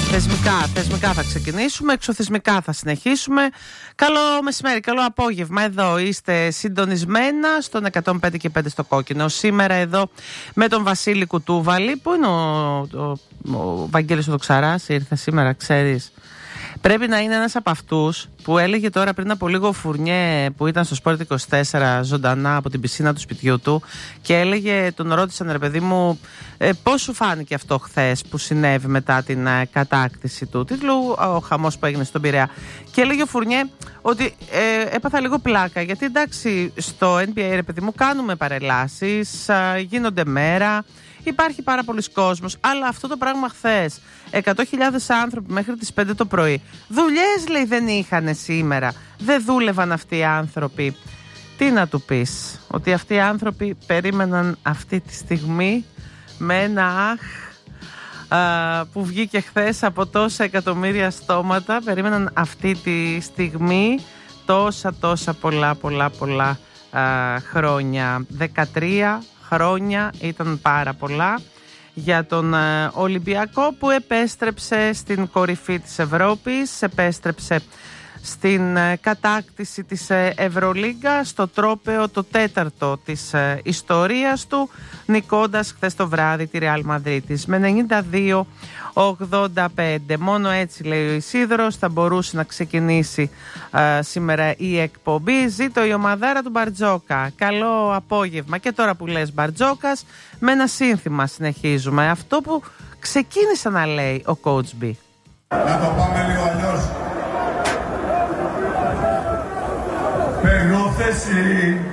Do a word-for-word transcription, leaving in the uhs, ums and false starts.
Θεσμικά, θεσμικά θα ξεκινήσουμε, εξωθεσμικά θα συνεχίσουμε. Καλό μεσημέρι, καλό απόγευμα. Εδώ είστε συντονισμένα στον εκατόν πέντε και πέντε στο κόκκινο. Σήμερα εδώ με τον Βασίλη Κουτούβαλη. Πού είναι ο, ο, ο Βαγγέλης ο Δοξαράς, ήρθε σήμερα, ξέρεις. Πρέπει να είναι ένας από αυτούς που έλεγε τώρα πριν από λίγο ο Φουρνιέ που ήταν στο Σπορτ είκοσι τέσσερα ζωντανά από την πισίνα του σπιτιού του και έλεγε, τον ρώτησαν ρε παιδί μου, ε, πώς σου φάνηκε αυτό χθες που συνέβη μετά την ε, κατάκτηση του τίτλου, ο χαμός που έγινε στον Πειραιά. Και έλεγε ο Φουρνιέ ότι ε, έπαθα λίγο πλάκα γιατί εντάξει στο N B A ρε παιδί μου κάνουμε παρελάσεις, ε, γίνονται μέρα. Υπάρχει πάρα πολλοί κόσμος, αλλά αυτό το πράγμα χθες, εκατό χιλιάδες άνθρωποι μέχρι τις πέντε το πρωί, δουλειές λέει δεν είχαν σήμερα, δεν δούλευαν αυτοί οι άνθρωποι. Τι να του πεις, ότι αυτοί οι άνθρωποι περίμεναν αυτή τη στιγμή με ένα αχ α, που βγήκε χθες από τόσα εκατομμύρια στόματα, περίμεναν αυτή τη στιγμή τόσα τόσα πολλά πολλά πολλά α, χρόνια, δεκατρία χρόνια ήταν πάρα πολλά για τον ε, Ολυμπιακό που επέστρεψε στην κορυφή της Ευρώπης, επέστρεψε στην ε, κατάκτηση της ε, Ευρωλίγκα, στο τρόπαιο το τέταρτο της ε, ιστορίας του, νικώντας χθες το βράδυ τη Ρεάλ Μαδρίτης με ενενήντα δύο ογδόντα πέντε. Μόνο έτσι, λέει ο Ισίδωρος, θα μπορούσε να ξεκινήσει ε, σήμερα η εκπομπή. Ζήτω η ομαδάρα του Μπαρτζόκα. Καλό απόγευμα. Και τώρα που λες Μπαρτζόκας, με ένα σύνθημα συνεχίζουμε. Αυτό που ξεκίνησε να λέει ο Coach B. Να το πάμε λίγο αλλιώς. Παίρνω θέση